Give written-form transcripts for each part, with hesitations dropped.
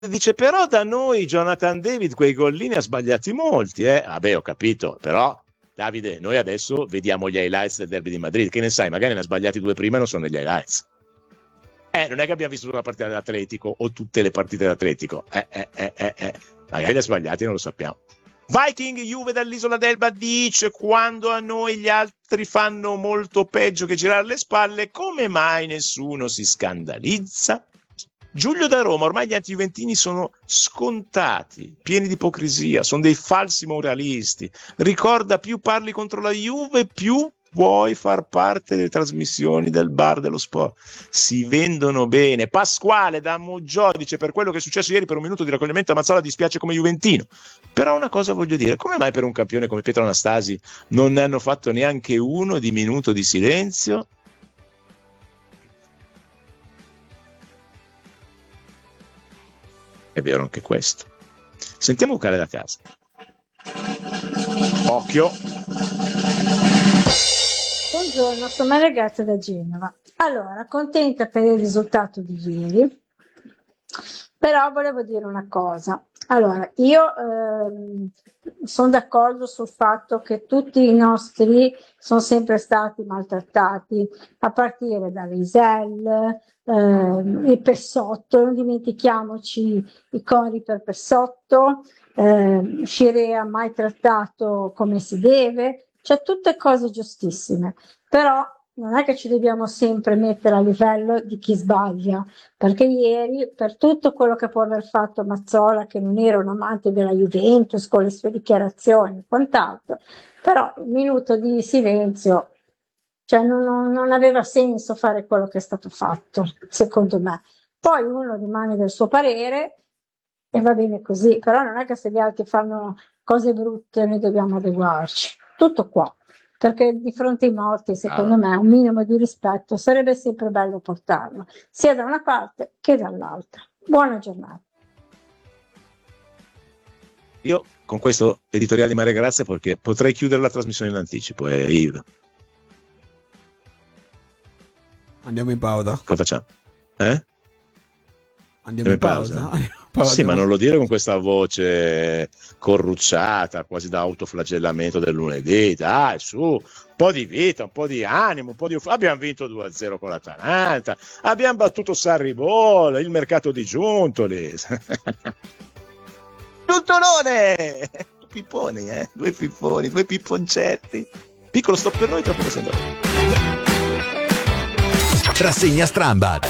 dice, però da noi Jonathan David quei gol lì ne ha sbagliati molti, Vabbè, ho capito, però Davide, noi adesso vediamo gli highlights del derby di Madrid, che ne sai, magari ne ha sbagliati 2 prima e non sono negli highlights. Non è che abbiamo visto una partita dell'Atletico o tutte le partite dell'Atletico. Magari li ha sbagliati, non lo sappiamo. Viking Juve dall'isola d'Elba dice: quando a noi gli altri fanno molto peggio che girare le spalle, come mai nessuno si scandalizza? Giulio da Roma: ormai gli antijuventini sono scontati, pieni di ipocrisia, sono dei falsi moralisti. Ricorda, più parli contro la Juve, più vuoi far parte delle trasmissioni del bar dello sport. Si vendono bene. Pasquale da Moggiò dice: per quello che è successo ieri, per un minuto di raccoglimento a Mazzola dispiace come juventino, però una cosa voglio dire: come mai per un campione come Pietro Anastasi non ne hanno fatto neanche uno di minuto di silenzio? È vero anche questo. Sentiamo vocale da casa. Occhio. Buongiorno, sono Maria Grazia da Genova. Allora, contenta per il risultato di ieri, però volevo dire una cosa. Allora, io sono d'accordo sul fatto che tutti i nostri sono sempre stati maltrattati, a partire da Lisel, il Pessotto, non dimentichiamoci i cori per Pessotto, Scirea mai trattato come si deve, cioè tutte cose giustissime, però non è che ci dobbiamo sempre mettere a livello di chi sbaglia, perché ieri, per tutto quello che può aver fatto Mazzola, che non era un amante della Juventus con le sue dichiarazioni e quant'altro, però un minuto di silenzio, cioè non aveva senso fare quello che è stato fatto, secondo me. Poi uno rimane del suo parere e va bene così, però non è che se gli altri fanno cose brutte noi dobbiamo adeguarci. Tutto qua. Perché di fronte ai morti, secondo me, un minimo di rispetto sarebbe sempre bello portarlo, sia da una parte che dall'altra. Buona giornata. Io con questo editoriale di Maria Grazia perché potrei chiudere la trasmissione in anticipo, Yves. Andiamo in pausa. Cosa facciamo? Andiamo in pausa. Sì, ma non lo dire con questa voce corrucciata, quasi da autoflagellamento del lunedì. Dai, su, un po' di vita, un po' di animo, un po' di... Abbiamo vinto 2-0 con l'Atalanta, abbiamo battuto Sarri Boll, il mercato di Giuntoli. Giuntolone! Pipponi, due pipponi, due pipponcetti. Piccolo stop per noi, troppo sembra. Rassegna Strambad.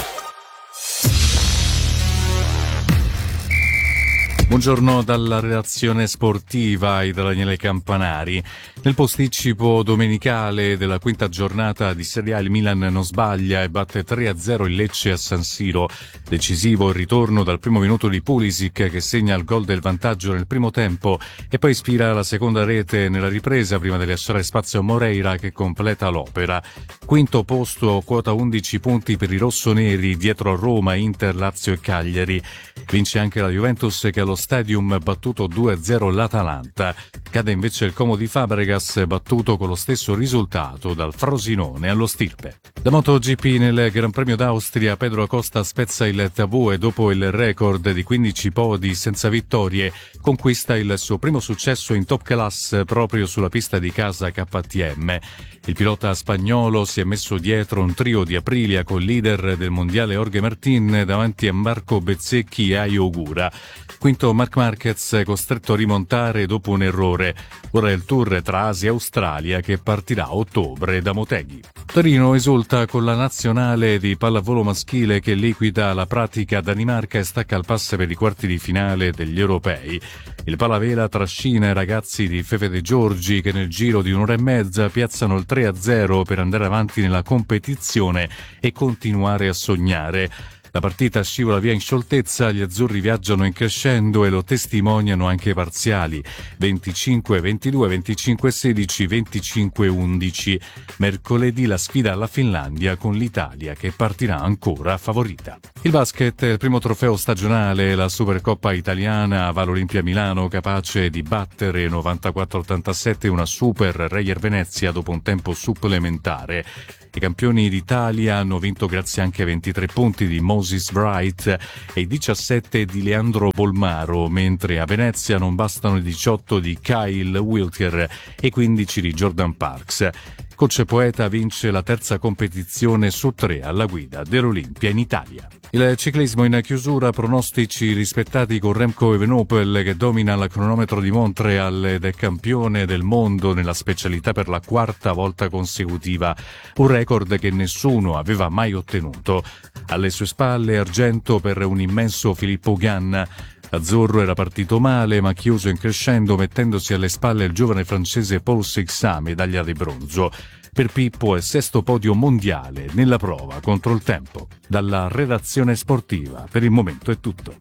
Buongiorno dalla redazione sportiva e da Daniele Campanari. Nel posticipo domenicale della quinta giornata di Serie A il Milan non sbaglia e batte 3-0 il Lecce a San Siro. Decisivo il ritorno dal primo minuto di Pulisic che segna il gol del vantaggio nel primo tempo e poi ispira la seconda rete nella ripresa prima di lasciare spazio a Moreira che completa l'opera. Quinto posto, quota 11 punti per i rossoneri dietro a Roma, Inter, Lazio e Cagliari. Vince anche la Juventus che allo Stadium battuto 2-0 l'Atalanta. Cade invece il Como di Fabregas battuto con lo stesso risultato dal Frosinone allo Stirpe. Da MotoGP nel Gran Premio d'Austria Pedro Acosta spezza il tabù e dopo il record di 15 podi senza vittorie conquista il suo primo successo in top class proprio sulla pista di casa KTM. Il pilota spagnolo si è messo dietro un trio di Aprilia col leader del mondiale Jorge Martin davanti a Marco Bezzecchi e Ayo Ogura. Quinto Marc Marquez costretto a rimontare dopo un errore. Ora è il tour tra Asia e Australia che partirà a ottobre da Motegi. Torino esulta con la nazionale di pallavolo maschile che liquida la pratica Danimarca e stacca il pass per i quarti di finale degli europei. Il Palavela trascina i ragazzi di Fefe De Giorgi che nel giro di un'ora e mezza piazzano il 3-0 per andare avanti nella competizione e continuare a sognare. La partita scivola via in scioltezza, gli azzurri viaggiano in crescendo e lo testimoniano anche i parziali 25-22, 25-16, 25-11. Mercoledì la sfida alla Finlandia con l'Italia che partirà ancora favorita. Il basket, il primo trofeo stagionale, la Supercoppa italiana va all'Olimpia Milano capace di battere 94-87 una Super Reyer Venezia dopo un tempo supplementare. I campioni d'Italia hanno vinto grazie anche a 23 punti di Moses Moses Wright e i 17 di Leandro Bolmaro, mentre a Venezia non bastano i 18 di Kyle Wilker e 15 di Jordan Parks. Coach Poeta vince la terza competizione su 3 alla guida dell'Olimpia in Italia. Il ciclismo in chiusura, pronostici rispettati con Remco Evenepoel che domina il cronometro di Montreal ed è campione del mondo nella specialità per la quarta volta consecutiva, un record che nessuno aveva mai ottenuto. Alle sue spalle argento per un immenso Filippo Ganna. Azzurro era partito male ma chiuso in crescendo mettendosi alle spalle il giovane francese Paul Sixat, medaglia di bronzo. Per Pippo è sesto podio mondiale nella prova contro il tempo. Dalla redazione sportiva per il momento è tutto.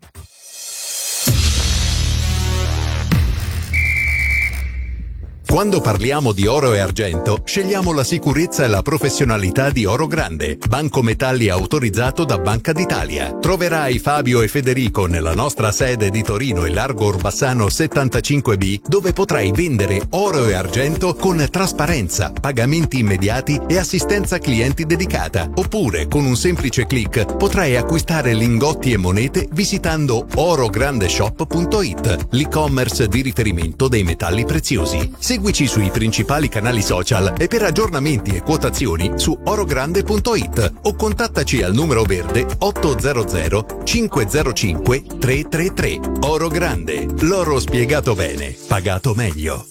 Quando parliamo di oro e argento, scegliamo la sicurezza e la professionalità di Oro Grande, banco metalli autorizzato da Banca d'Italia. Troverai Fabio e Federico nella nostra sede di Torino in Largo Orbassano 75B, dove potrai vendere oro e argento con trasparenza, pagamenti immediati e assistenza clienti dedicata. Oppure, con un semplice click, potrai acquistare lingotti e monete visitando orograndeshop.it, l'e-commerce di riferimento dei metalli preziosi. Seguici sui principali canali social e per aggiornamenti e quotazioni su orogrande.it o contattaci al numero verde 800 505 333. Oro Grande, l'oro spiegato bene, pagato meglio.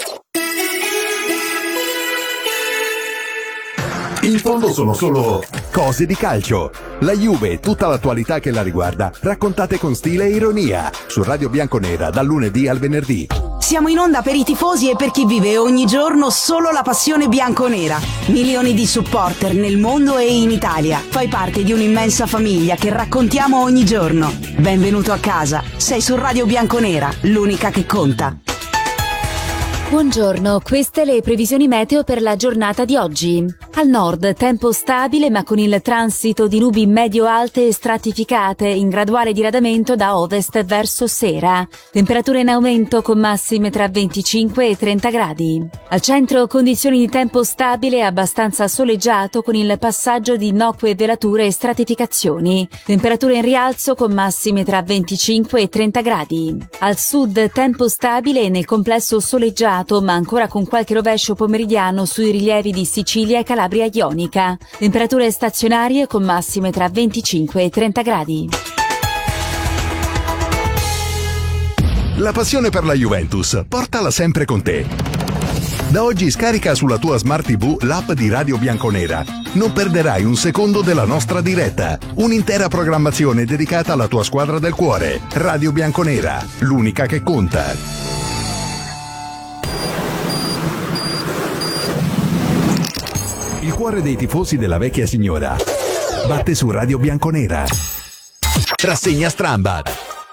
In fondo sono solo cose di calcio. La Juve e tutta l'attualità che la riguarda, raccontate con stile e ironia, su Radio Bianconera dal lunedì al venerdì. Siamo in onda per i tifosi e per chi vive ogni giorno solo la passione bianconera. Milioni di supporter nel mondo e in Italia. Fai parte di un'immensa famiglia che raccontiamo ogni giorno. Benvenuto a casa. Sei su Radio Bianconera, l'unica che conta. Buongiorno, queste le previsioni meteo per la giornata di oggi. Al nord tempo stabile ma con il transito di nubi medio-alte e stratificate in graduale diradamento da ovest verso sera. Temperature in aumento con massime tra 25 e 30 gradi. Al centro condizioni di tempo stabile e abbastanza soleggiato con il passaggio di innocue velature e stratificazioni. Temperature in rialzo con massime tra 25 e 30 gradi. Al sud tempo stabile e nel complesso soleggiato ma ancora con qualche rovescio pomeridiano sui rilievi di Sicilia e Calabria ionica. Temperature stazionarie con massime tra 25 e 30 gradi. La passione per la Juventus, portala sempre con te. Da oggi scarica sulla tua Smart TV l'app di Radio Bianconera. Non perderai un secondo della nostra diretta. Un'intera programmazione dedicata alla tua squadra del cuore. Radio Bianconera, l'unica che conta. Il cuore dei tifosi della vecchia signora batte su Radio Bianconera. Rassegna Strambad.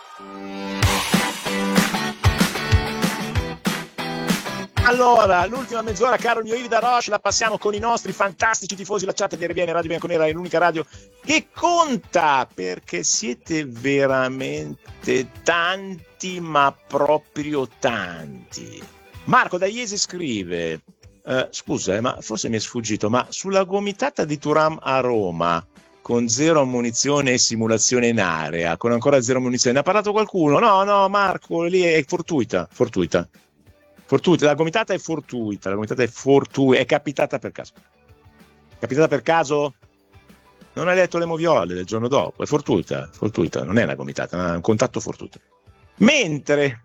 Allora, l'ultima mezz'ora, caro mio Yves Roche, la passiamo con i nostri fantastici tifosi. La chat di RBN Radio Bianconera è l'unica radio che conta, perché siete veramente tanti, ma proprio tanti. Marco da Iesi scrive: scusa, ma forse mi è sfuggito, ma sulla gomitata di Thuram a Roma con 0 munizione e simulazione in area, con ancora 0 munizione, ne ha parlato qualcuno? No, Marco, lì è fortuita. La gomitata è fortuita, è capitata per caso. Capitata per caso? Non hai letto le moviole del giorno dopo, è fortuita, non è una gomitata, è un contatto fortuito. Mentre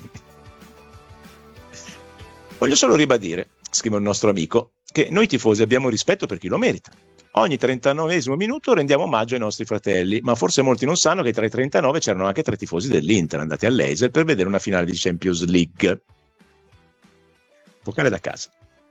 voglio solo ribadire, scrive il nostro amico, che noi tifosi abbiamo rispetto per chi lo merita. Ogni 39esimo minuto rendiamo omaggio ai nostri fratelli, ma forse molti non sanno che tra i 39 c'erano anche 3 tifosi dell'Inter andati all'Eiser per vedere una finale di Champions League. Vocale da casa.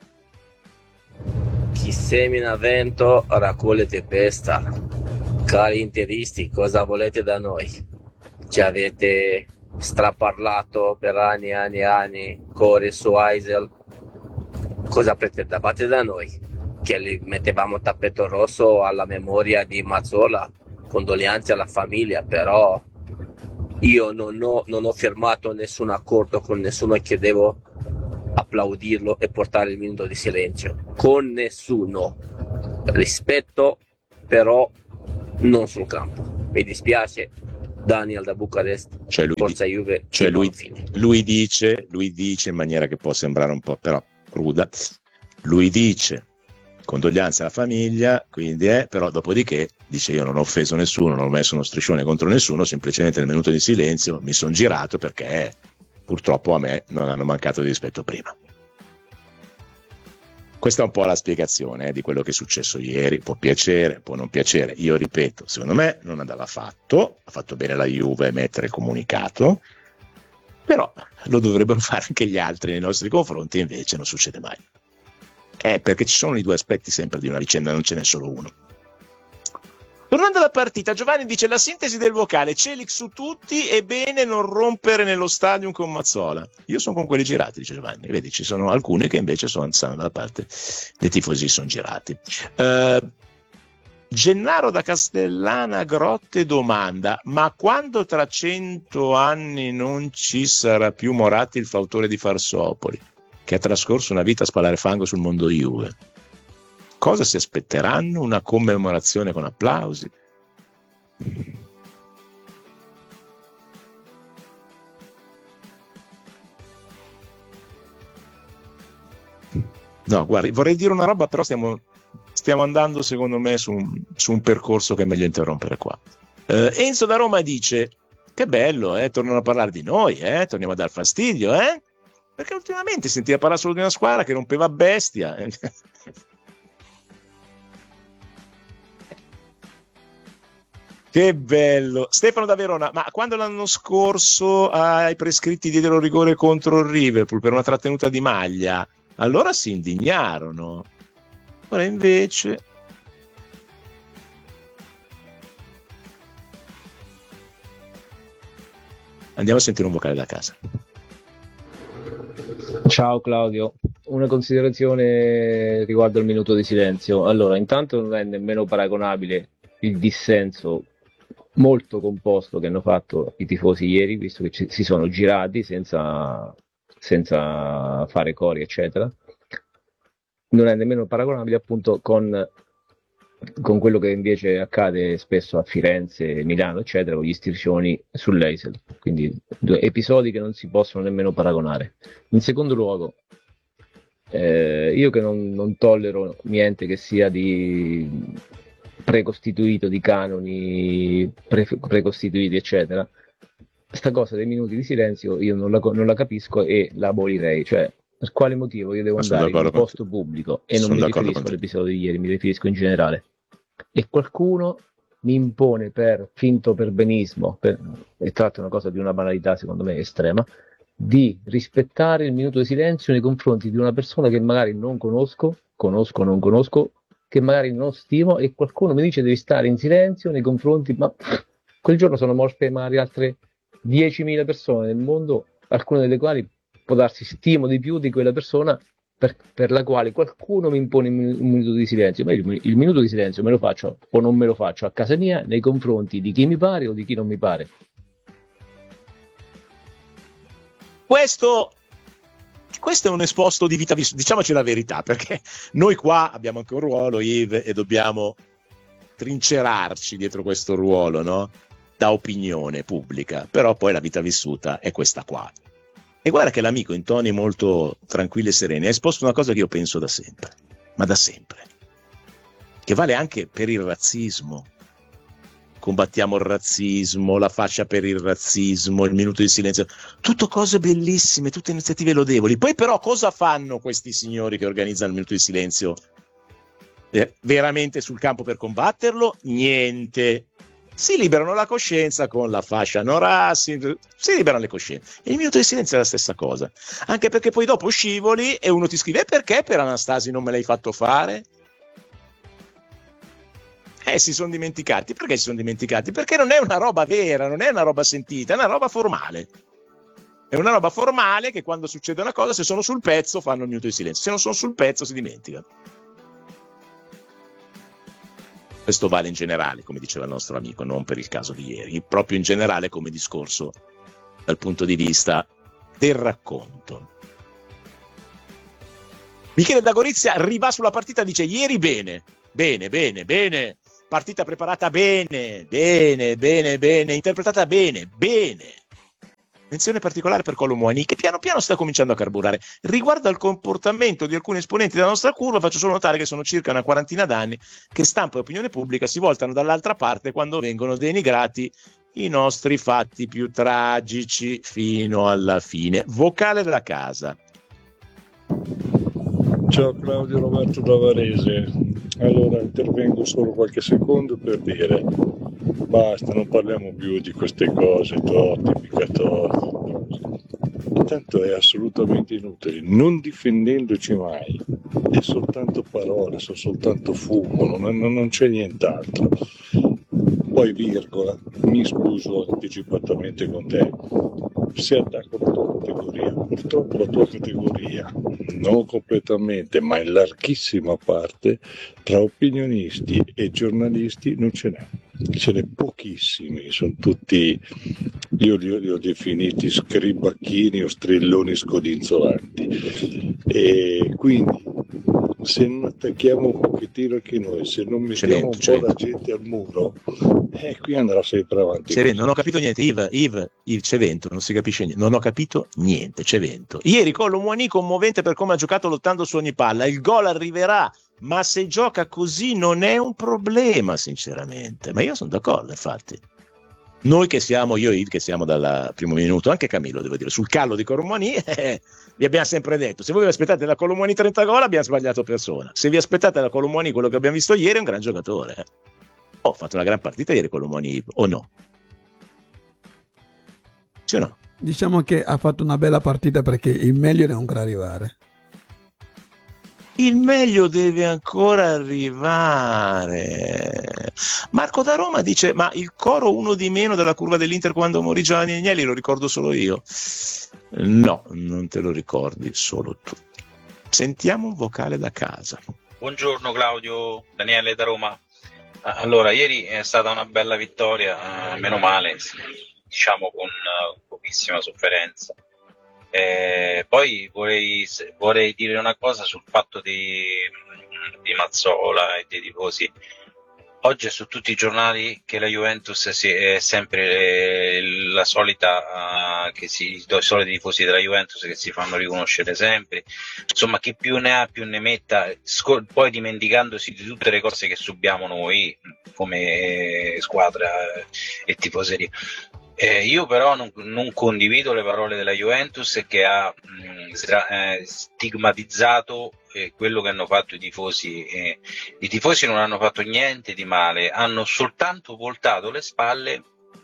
Chi semina vento raccoglie tempesta. Cari interisti, cosa volete da noi? Ci avete straparlato per anni Core su Eisel. Cosa pretendevate da noi? Che li mettevamo tappeto rosso alla memoria di Mazzola? Condoglianze alla famiglia, però io non ho firmato nessun accordo con nessuno che devo applaudirlo e portare il minuto di silenzio. Con nessuno. Rispetto, però non sul campo. Mi dispiace, Daniel da Bucarest, Cioè Forza Juve, lui dice in maniera che può sembrare un po' però cruda, lui dice condoglianze alla famiglia, quindi però dopodiché dice io non ho offeso nessuno, non ho messo uno striscione contro nessuno, semplicemente nel minuto di silenzio mi sono girato perché purtroppo a me non hanno mancato di rispetto prima. Questa è un po' la spiegazione di quello che è successo ieri. Può piacere, può non piacere. Io ripeto, secondo me non andava fatto. Ha fatto bene la Juve a mettere il comunicato, però lo dovrebbero fare anche gli altri nei nostri confronti, invece non succede mai. Perché ci sono i due aspetti sempre di una vicenda, non ce n'è solo uno. Tornando alla partita, Giovanni dice la sintesi del vocale, Celic su tutti e bene non rompere nello stadium con Mazzola. Io sono con quelli girati, dice Giovanni. Vedi, ci sono alcuni che invece stanno dalla parte dei tifosi, sono girati. Gennaro da Castellana Grotte domanda, ma quando tra 100 anni non ci sarà più Moratti il fautore di Farsopoli, che ha trascorso una vita a spalare fango sul mondo Juve, cosa si aspetteranno? Una commemorazione con applausi? No, guardi, vorrei dire una roba, però stiamo andando secondo me su un percorso che è meglio interrompere qua. Enzo da Roma dice che bello, tornano a parlare di noi, torniamo a dar fastidio, perché ultimamente sentiva parlare solo di una squadra che rompeva a bestia. Che bello. Stefano da Verona, ma quando l'anno scorso ai prescritti diedero rigore contro il Liverpool per una trattenuta di maglia, allora si indignarono. Ora invece andiamo a sentire un vocale da casa. Ciao Claudio, una considerazione riguardo al minuto di silenzio. Allora, intanto non è nemmeno paragonabile il dissenso molto composto che hanno fatto i tifosi ieri, visto che si sono girati senza fare cori, eccetera. Non è nemmeno paragonabile appunto con quello che invece accade spesso a Firenze, Milano, eccetera, con gli striscioni sull'Eisel. Quindi due episodi che non si possono nemmeno paragonare. In secondo luogo, io che non tollero niente che sia di precostituito, di canoni precostituiti, eccetera, sta cosa dei minuti di silenzio io non la capisco e la abolirei. Cioè, per quale motivo io devo andare in un posto pubblico, e non mi riferisco all'episodio di ieri, mi riferisco in generale, e qualcuno mi impone per finto perbenismo, e tratta una cosa di una banalità secondo me estrema, di rispettare il minuto di silenzio nei confronti di una persona che magari non conosco, che magari non stimo, e qualcuno mi dice devi stare in silenzio nei confronti, ma quel giorno sono morte magari altre 10.000 persone nel mondo, alcune delle quali può darsi stimo di più di quella persona per la quale qualcuno mi impone un minuto di silenzio. Ma il minuto di silenzio me lo faccio o non me lo faccio a casa mia nei confronti di chi mi pare o di chi non mi pare. Questo è un esposto di vita vissuta, diciamoci la verità, perché noi qua abbiamo anche un ruolo, Yves, e dobbiamo trincerarci dietro questo ruolo, no? Da opinione pubblica, però poi la vita vissuta è questa qua. E guarda che l'amico in toni molto tranquilli e sereni ha esposto una cosa che io penso da sempre, ma da sempre, che vale anche per il razzismo. Combattiamo il razzismo, la fascia per il razzismo, il minuto di silenzio, tutto cose bellissime, tutte iniziative lodevoli. Poi però cosa fanno questi signori che organizzano il minuto di silenzio veramente sul campo per combatterlo? Niente. Si liberano la coscienza con la fascia no razzismo, si liberano le coscienze. E il minuto di silenzio è la stessa cosa, anche perché poi dopo scivoli e uno ti scrive perché per Anastasi non me l'hai fatto fare? Si sono dimenticati. Perché si sono dimenticati? Perché non è una roba vera, non è una roba sentita, è una roba formale. È una roba formale che quando succede una cosa, se sono sul pezzo fanno il minuto di silenzio, se non sono sul pezzo si dimenticano. Questo vale in generale, come diceva il nostro amico, non per il caso di ieri, proprio in generale come discorso dal punto di vista del racconto. Michele da Gorizia arriva sulla partita, dice ieri bene, partita preparata bene, interpretata bene. Menzione particolare per Colomwani, che piano piano sta cominciando a carburare. Riguardo al comportamento di alcuni esponenti della nostra curva, faccio solo notare che sono circa una quarantina d'anni che stampa e opinione pubblica si voltano dall'altra parte quando vengono denigrati i nostri fatti più tragici fino alla fine. Vocale da casa. Ciao Claudio, Roberto da Varese. Allora intervengo solo qualche secondo per dire basta, non parliamo più di queste cose, Totti, Totti. Tanto è assolutamente inutile, non difendendoci mai, è soltanto parole, sono soltanto fumo, non c'è nient'altro. Poi virgola, mi scuso anticipatamente con te, se attacco la tua categoria, purtroppo la tua categoria, non completamente, ma in larghissima parte, tra opinionisti e giornalisti non ce n'è. Ce n'è pochissimi, sono tutti, io li ho definiti scribacchini o strilloni scodinzolanti, e quindi se non attacchiamo un pochettino anche noi, se non mettiamo un po' la gente al muro, qui andrà sempre avanti. C'è vento, non ho capito niente, Yves, c'è vento, non si capisce niente, non ho capito niente, c'è vento. Ieri Colomwani commovente per come ha giocato lottando su ogni palla, il gol arriverà, ma se gioca così non è un problema sinceramente, ma io sono d'accordo infatti. Noi che siamo, io e Yves che siamo dal primo minuto, anche Camillo devo dire, sul callo di Colomwani, vi abbiamo sempre detto, se voi vi aspettate da Colomwani 30 gol abbiamo sbagliato persona, se vi aspettate da Colomwani quello che abbiamo visto ieri è un gran giocatore. Ho fatto una gran partita ieri Colomwani, o no? Sì o no? Diciamo che ha fatto una bella partita perché il meglio deve ancora arrivare. Il meglio deve ancora arrivare. Marco da Roma dice, ma il coro uno di meno della curva dell'Inter quando morì Giovanni Agnelli lo ricordo solo io? No, non te lo ricordi solo tu. Sentiamo un vocale da casa. Buongiorno Claudio, Daniele da Roma. Allora, ieri è stata una bella vittoria, meno male, diciamo con pochissima sofferenza. Poi vorrei dire una cosa sul fatto di Mazzola e dei tifosi. Oggi è su tutti i giornali che la Juventus è sempre la solita, i soliti tifosi della Juventus che si fanno riconoscere sempre. Insomma, chi più ne ha più ne metta, poi dimenticandosi di tutte le cose che subiamo noi come squadra e tifoseria. Io però non condivido le parole della Juventus che ha stigmatizzato quello che hanno fatto i tifosi. I tifosi non hanno fatto niente di male, hanno soltanto voltato le spalle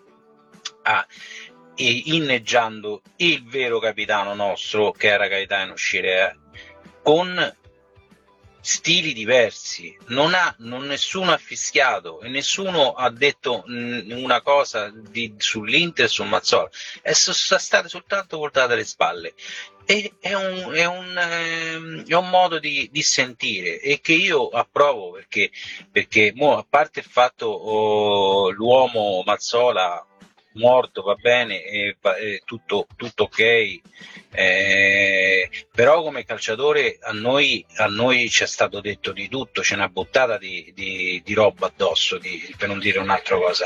inneggiando il vero capitano nostro, che era Gaetano Scirea, con stili diversi. Nessuno ha fischiato e nessuno ha detto una cosa sull'Inter, su Mazzola, e sono state soltanto voltate le spalle. È un modo di sentire e che io approvo, perché a parte il fatto l'uomo Mazzola morto va bene, tutto ok, però come calciatore a noi ci è stato detto di tutto, c'è una buttata di roba addosso, per non dire un'altra cosa.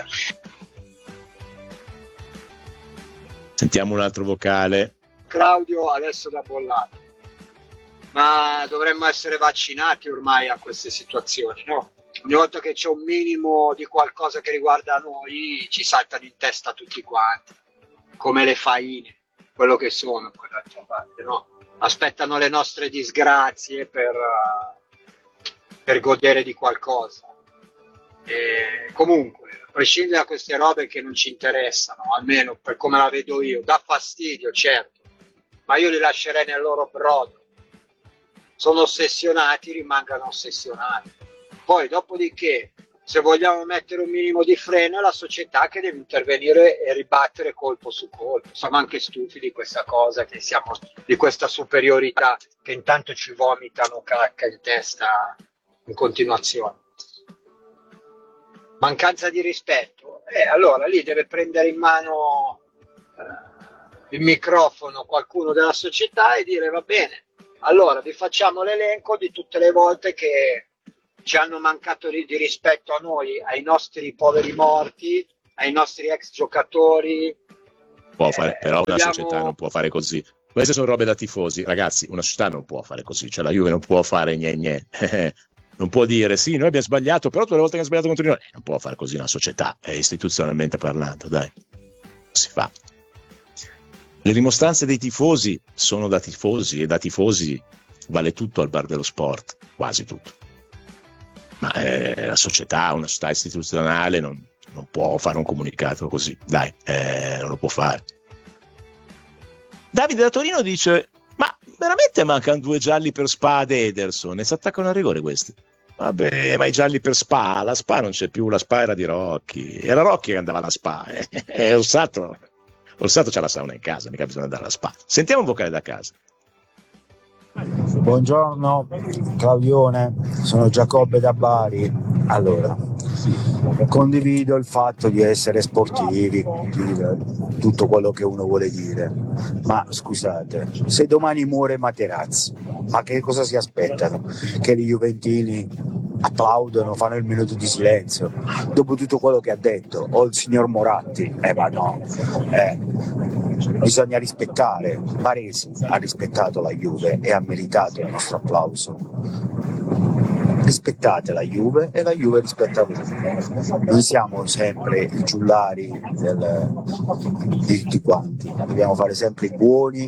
Sentiamo un altro vocale. Claudio adesso da bollato, ma dovremmo essere vaccinati ormai a queste situazioni, no? Ogni volta che c'è un minimo di qualcosa che riguarda noi ci saltano in testa tutti quanti, come le faine, quello che sono, quell'altra parte, no? Aspettano le nostre disgrazie per godere di qualcosa. E comunque, a prescindere da queste robe che non ci interessano, almeno per come la vedo io, dà fastidio, certo, ma io li lascerei nel loro brodo. Sono ossessionati, rimangano ossessionati. Poi, dopodiché, se vogliamo mettere un minimo di freno, è la società che deve intervenire e ribattere colpo su colpo. Siamo anche stufi di questa cosa, di questa superiorità che intanto ci vomitano cacca in testa in continuazione. Mancanza di rispetto? Allora lì deve prendere in mano il microfono qualcuno della società e dire: va bene, allora vi facciamo l'elenco di tutte le volte che ci hanno mancato di rispetto a noi, ai nostri poveri morti, ai nostri ex giocatori. Può fare, però una Dobbiamo- società non può fare così. Queste sono robe da tifosi, ragazzi. Una società non può fare così, cioè la Juve non può fare gne. Non può dire sì, noi abbiamo sbagliato, però tutte le volte che abbiamo sbagliato contro di noi non può fare così una società, istituzionalmente parlando, dai, non si fa. Le rimostranze dei tifosi sono da tifosi, e da tifosi vale tutto al bar dello sport, quasi tutto. Ma la società, una società istituzionale non può fare un comunicato così, dai, non lo può fare. Davide da Torino dice: ma veramente mancano 2 gialli per Spa ed Ederson e si attaccano a rigore questi? Vabbè, ma i gialli per Spa, la Spa non c'è più, la Spa era di Rocchi, era Rocchi che andava alla Spa, Orsato c'ha la sauna in casa, mica bisogna andare alla Spa. Sentiamo un vocale da casa. Buongiorno Claudione, sono Giacobbe da Bari. Allora, condivido il fatto di essere sportivi, tutto quello che uno vuole dire, ma scusate, se domani muore Materazzi, ma che cosa si aspettano? Che gli juventini applaudono, fanno il minuto di silenzio dopo tutto quello che ha detto, o il signor Moratti? Ma no, bisogna rispettare. Baresi ha rispettato la Juve e ha meritato il nostro applauso. Rispettate la Juve e la Juve rispetta voi. Noi siamo sempre i giullari di tutti quanti, dobbiamo fare sempre i buoni.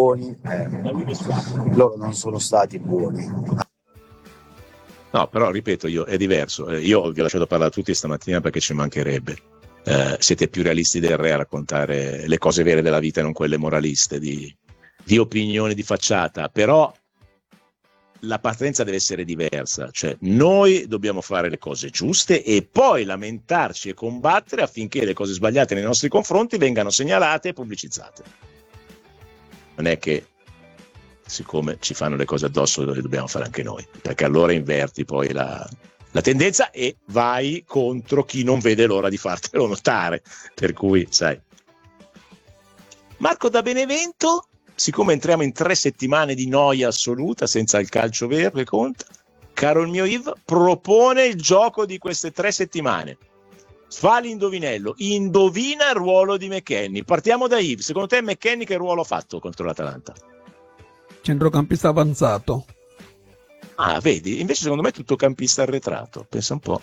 Loro non sono stati buoni. No, però ripeto, è diverso. Io vi ho lasciato parlare a tutti stamattina perché ci mancherebbe. Siete più realisti del re a raccontare le cose vere della vita e non quelle moraliste di opinioni di facciata, però la partenza deve essere diversa, cioè noi dobbiamo fare le cose giuste e poi lamentarci e combattere affinché le cose sbagliate nei nostri confronti vengano segnalate e pubblicizzate. Non è che siccome ci fanno le cose addosso le dobbiamo fare anche noi, perché allora inverti poi la tendenza e vai contro chi non vede l'ora di fartelo notare, per cui sai. Marco da Benevento, siccome entriamo in 3 settimane di noia assoluta senza il calcio vero che conta, caro il mio Yves, propone il gioco di queste 3 settimane. Fa l'indovinello, indovina il ruolo di McKennie. Partiamo da Yves, secondo te McKennie che ruolo ha fatto contro l'Atalanta? Centrocampista avanzato. Ah, vedi? Invece secondo me è tutto campista arretrato. Pensa un po'.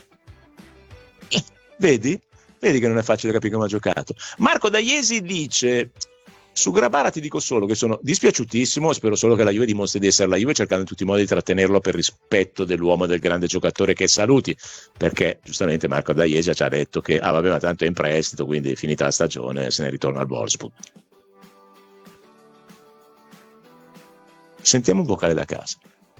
Vedi? Vedi che non è facile capire come ha giocato. Marco da Iesi dice: su Grabara ti dico solo che sono dispiaciutissimo, spero solo che la Juve dimostri di essere la Juve, cercando in tutti i modi di trattenerlo per rispetto dell'uomo e del grande giocatore che saluti, perché giustamente Marco da Iesi ci ha detto che vabbè, ma tanto è in prestito, quindi finita la stagione se ne ritorna al Wolfsburg. Sentiamo un vocale da casa.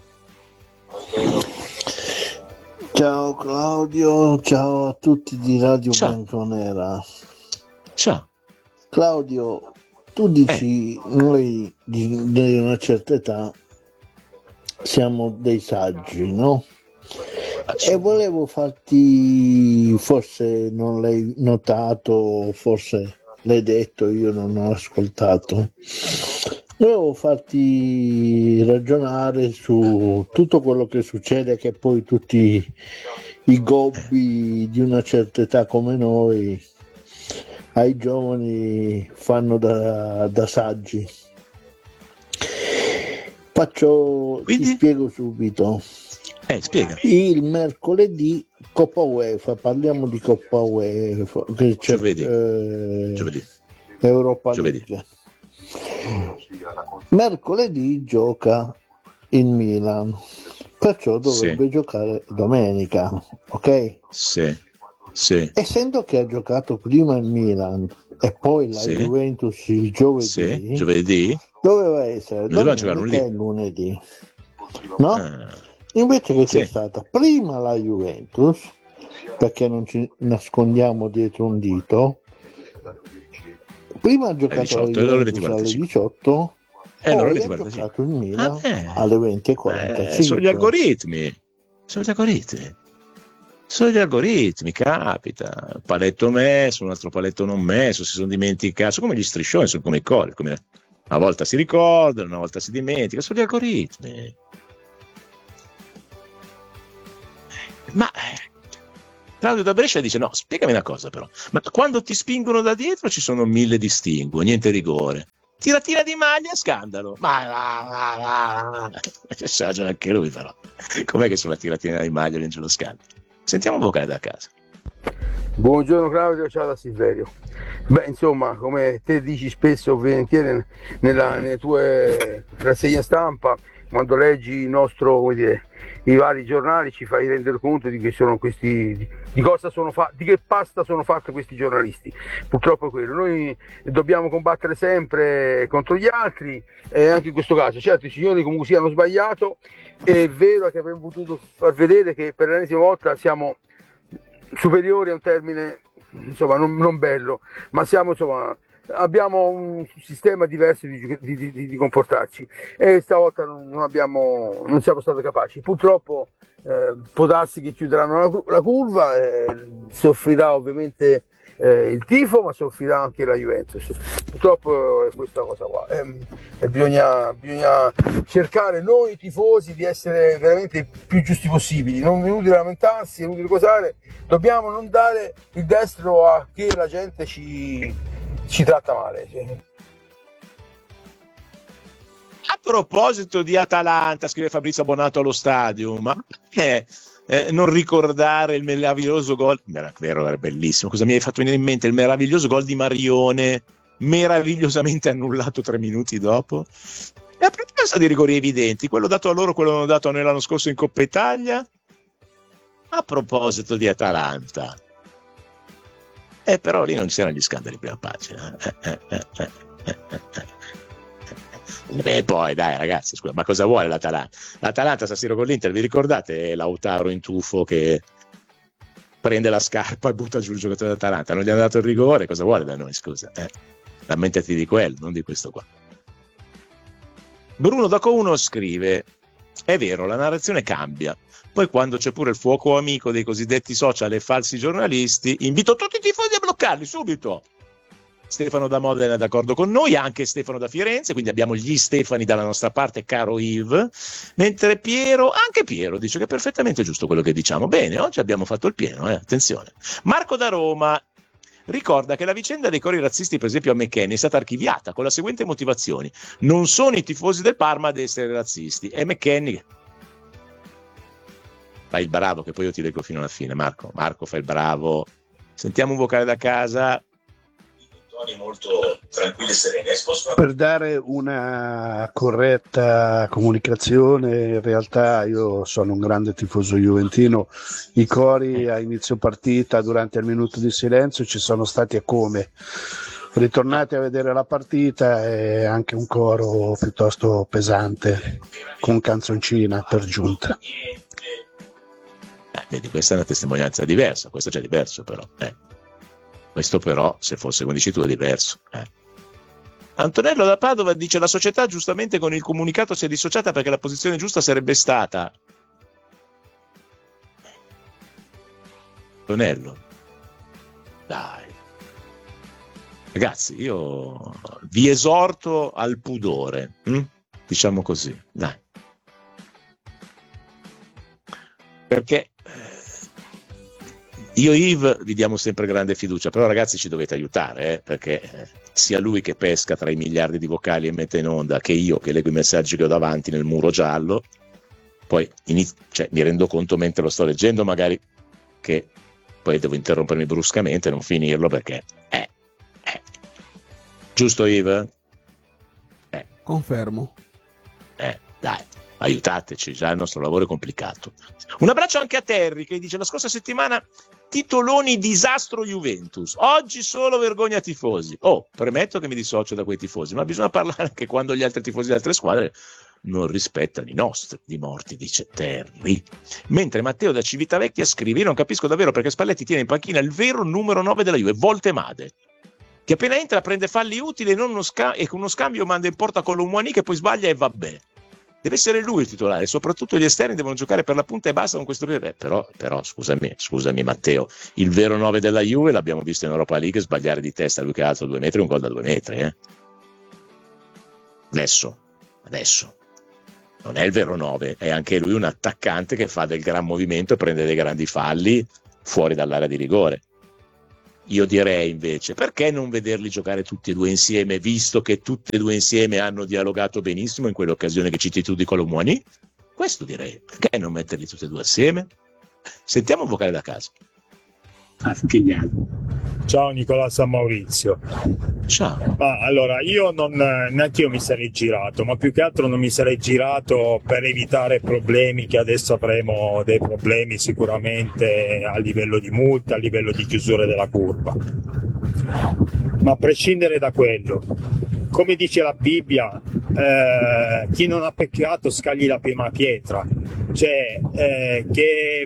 Ciao Claudio, ciao a tutti di Radio Ciao. Bianconera. Ciao. Claudio, tu dici noi di una certa età siamo dei saggi, no? E volevo farti, forse non l'hai notato, forse l'hai detto, io non ho ascoltato. Volevo farti ragionare su tutto quello che succede, che poi tutti i gobbi di una certa età come noi ai giovani fanno da saggi. Ti spiego subito. Spiega. Il mercoledì Coppa UEFA, parliamo di Coppa UEFA, che c'è Giovedì. Europa League. Mercoledì gioca il Milan, perciò dovrebbe giocare domenica, ok? Sì. Essendo che ha giocato prima il Milan e poi la Juventus il giovedì, doveva essere domenica e lunedì, no? Invece che c'è stata prima la Juventus, perché non ci nascondiamo dietro un dito, prima ha giocato la Juventus alle 18 e poi ha giocato il Milan alle 20:45. Sono gli algoritmi, capita. Un paletto messo, un altro paletto non messo, si sono dimenticati, sono come gli striscioni, sono come i colli, una volta si ricordano, una volta si dimentica, sono gli algoritmi. Ma Claudio da Brescia dice: no, spiegami una cosa però, ma quando ti spingono da dietro ci sono 1000 distinguo, niente rigore, tiratina di maglia, scandalo. Ma c'ha ragione anche lui, però com'è che sulla tiratina di maglia vince lo scandalo? Sentiamo un vocale da casa. Buongiorno Claudio, ciao da Silverio. Beh, insomma, come te dici spesso volentieri nelle tue rassegne stampa, quando leggi il nostro, come dire, i vari giornali, ci fai rendere conto di che sono questi, di cosa sono di che pasta sono fatti questi giornalisti. Purtroppo è quello. Noi dobbiamo combattere sempre contro gli altri, e anche in questo caso, certo, i signori comunque sia hanno sbagliato. È vero che avremmo potuto far vedere che per l'ennesima volta siamo superiori, a un termine insomma non bello, ma siamo, insomma, abbiamo un sistema diverso di comportarci, e stavolta non siamo stati capaci. Purtroppo può darsi che chiuderanno la curva, soffrirà ovviamente il tifo, ma soffrirà anche la Juventus. Purtroppo è questa cosa qua, e bisogna cercare noi tifosi di essere veramente più giusti possibili, non è inutile lamentarsi, è inutile cosare, dobbiamo non dare il destro a che la gente ci tratta male. A proposito di Atalanta, scrive Fabrizio Bonato allo stadio, ma non ricordare il meraviglioso gol, vero, era bellissimo, cosa mi hai fatto venire in mente? Il meraviglioso gol di Marione, meravigliosamente annullato 3 minuti dopo, e a proposito di rigori evidenti, quello dato a loro, quello non dato a noi l'anno scorso in Coppa Italia. A proposito di Atalanta, però lì non c'erano gli scandali prima pagina. E poi dai ragazzi, scusa, ma cosa vuole l'Atalanta? L'Atalanta stasera con l'Inter, vi ricordate Lautaro in tuffo che prende la scarpa e butta giù il giocatore dell'Atalanta? Non gli hanno dato il rigore, cosa vuole da noi, scusa? Lamentati di quello, non di questo qua. Bruno Daco 1 scrive: è vero, la narrazione cambia, poi quando c'è pure il fuoco amico dei cosiddetti social e falsi giornalisti, invito tutti i tifosi a bloccarli subito. Stefano da Modena è d'accordo con noi, anche Stefano da Firenze, quindi abbiamo gli Stefani dalla nostra parte, caro Yves, mentre anche Piero dice che è perfettamente giusto quello che diciamo. Bene, oggi abbiamo fatto il pieno, attenzione. Marco da Roma ricorda che la vicenda dei cori razzisti, per esempio a McKennie, è stata archiviata con la seguente motivazione: non sono i tifosi del Parma ad essere razzisti, è McKennie. Fai il bravo, che poi io ti leggo fino alla fine. Marco, fai il bravo. Sentiamo un vocale da casa. Molto tranquilli e sereni. Per dare una corretta comunicazione, in realtà io sono un grande tifoso juventino, i cori a inizio partita durante il minuto di silenzio ci sono stati e come. Ritornate a vedere la partita, è anche un coro piuttosto pesante con canzoncina per giunta. Vedi, questa è una testimonianza diversa, questo c'è diverso però. Questo però, se fosse come dici tu, è diverso. Antonello da Padova dice: la società giustamente con il comunicato si è dissociata perché la posizione giusta sarebbe stata... Antonello, dai. Ragazzi, io vi esorto al pudore, diciamo così, dai. Perché io Yves vi diamo sempre grande fiducia, però ragazzi ci dovete aiutare, perché sia lui che pesca tra i miliardi di vocali e mette in onda, che io che leggo i messaggi che ho davanti nel muro giallo, poi mi rendo conto mentre lo sto leggendo magari che poi devo interrompermi bruscamente e non finirlo perché giusto Yves? Confermo. Dai, aiutateci, già il nostro lavoro è complicato. Un abbraccio anche a Terry che dice: la scorsa settimana titoloni disastro Juventus, oggi solo vergogna tifosi. Premetto che mi dissocio da quei tifosi, ma bisogna parlare anche quando gli altri tifosi di altre squadre non rispettano i nostri di morti, dice Terry. Mentre Matteo da Civitavecchia scrive: io non capisco davvero perché Spalletti tiene in panchina il vero numero 9 della Juve, Voltemade, che appena entra prende falli utili e con uno scambio manda in porta Colomouani che poi sbaglia e vabbè. Deve essere lui il titolare, soprattutto gli esterni devono giocare per la punta e basta con questo però scusami Matteo, il vero 9 della Juve l'abbiamo visto in Europa League sbagliare di testa, lui che alza 2 metri, un gol da 2 metri. Adesso non è il vero 9, è anche lui un attaccante che fa del gran movimento e prende dei grandi falli fuori dall'area di rigore. Io direi invece, perché non vederli giocare tutti e due insieme, visto che tutti e due insieme hanno dialogato benissimo in quell'occasione che citi tu di Colomboani? Questo direi, perché non metterli tutti e due assieme? Sentiamo un vocale da casa. Ciao Nicolò San Maurizio. Ciao. Ma allora, io neanche io mi sarei girato, ma più che altro non mi sarei girato per evitare problemi, che adesso avremo dei problemi sicuramente a livello di multa, a livello di chiusura della curva. Ma a prescindere da quello, come dice la Bibbia, chi non ha peccato scagli la prima pietra, cioè che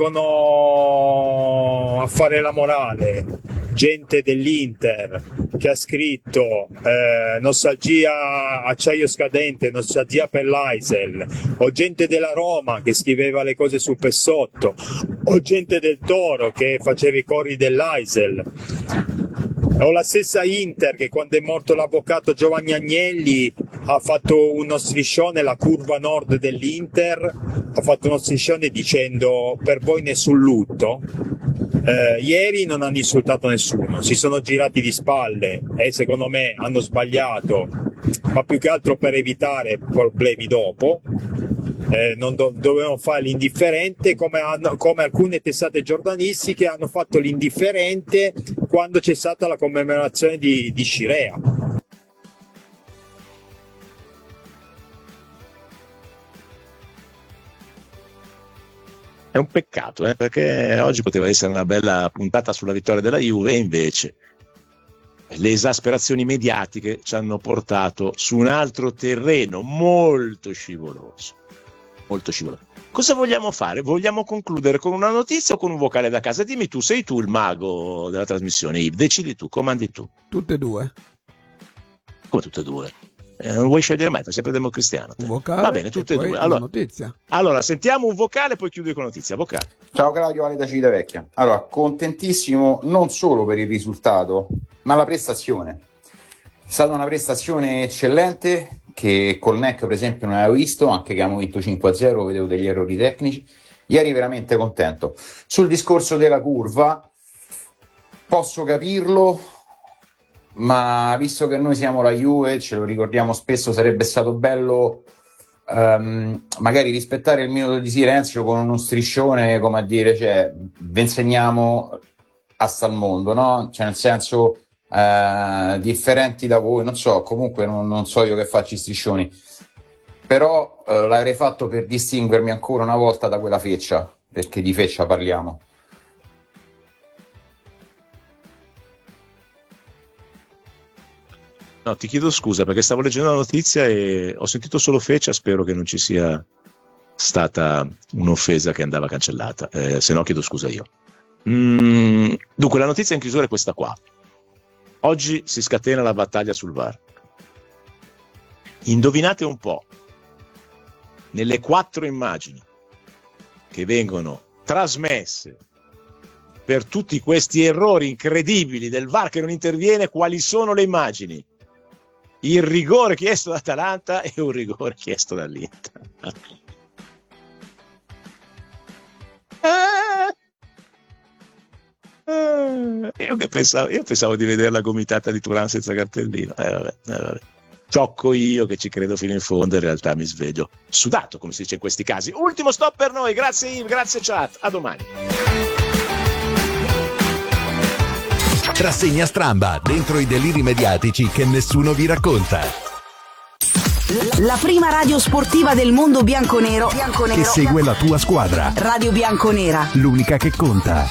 vengono a fare la morale gente dell'Inter che ha scritto nostalgia acciaio scadente, nostalgia per l'Aisel, o gente della Roma che scriveva le cose sul Pessotto, o gente del Toro che faceva i cori dell'Aisel, o la stessa Inter che quando è morto l'avvocato Giovanni Agnelli ha fatto uno striscione, la curva nord dell'Inter ha fatto uno striscione dicendo per voi nessun lutto. Ieri non hanno insultato nessuno, si sono girati di spalle e secondo me hanno sbagliato, ma più che altro per evitare problemi dopo. Non dovevano fare l'indifferente come alcune testate giornalistiche hanno fatto l'indifferente quando c'è stata la commemorazione di Scirea. È un peccato, perché oggi poteva essere una bella puntata sulla vittoria della Juve e invece le esasperazioni mediatiche ci hanno portato su un altro terreno molto scivoloso. Molto scivoloso. Cosa vogliamo fare? Vogliamo concludere con una notizia o con un vocale da casa? Dimmi tu, sei tu il mago della trasmissione, Yves, decidi tu, comandi tu. Tutte e due. Come tutte e due? Non vuoi scegliere mai, fai sempre democristiano. Un vocale. Va bene, tutte e due. Allora, notizia. Allora, sentiamo un vocale, poi chiudi con notizia. Vocale. Ciao Claudio, Vale da Civitavecchia. Allora, contentissimo non solo per il risultato, ma la prestazione. È stata una prestazione eccellente che col NEC per esempio non avevo visto, anche che abbiamo vinto 5-0, vedevo degli errori tecnici. Ieri veramente contento. Sul discorso della curva, posso capirlo, ma visto che noi siamo la Juve, ce lo ricordiamo spesso, sarebbe stato bello magari rispettare il minuto di silenzio con uno striscione, come a dire, cioè, vi insegniamo hasta il mondo, no? Cioè, nel senso, differenti da voi, non so, comunque non so io che faccio i striscioni, però l'avrei fatto per distinguermi ancora una volta da quella feccia, perché di feccia parliamo. No, ti chiedo scusa perché stavo leggendo la notizia e ho sentito solo feccia, spero che non ci sia stata un'offesa che andava cancellata, se no chiedo scusa io. Dunque la notizia in chiusura è questa qua. Oggi si scatena la battaglia sul VAR. Indovinate un po', nelle 4 immagini che vengono trasmesse per tutti questi errori incredibili del VAR che non interviene, quali sono le immagini? Il rigore chiesto da Atalanta e un rigore chiesto dall'Inter. Io pensavo di vedere la gomitata di Turan senza cartellino. Vabbè. Ciocco io che ci credo fino in fondo, in realtà mi sveglio sudato, come si dice in questi casi. Ultimo stop per noi, grazie Yves, grazie chat, a domani. Rassegna stramba dentro i deliri mediatici che nessuno vi racconta. La prima radio sportiva del mondo bianconero Che segue la tua squadra. Radio Bianconera. L'unica che conta.